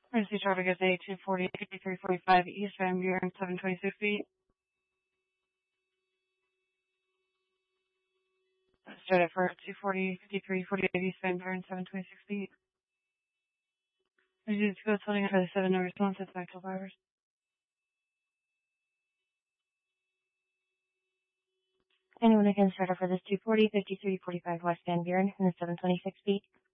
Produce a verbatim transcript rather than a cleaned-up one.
Emergency traffic is A two forty, fifty-three forty-five East Van Buren, seven twenty-six feet. Straight up for two forty, fifty-three forty-eight East Van Buren, seven twenty-six feet. Emergency go holding for the seven no response, it's back till fibers. Anyone again, start for this two forty, fifty-three forty-five West Van Buren in the seven twenty-six feet?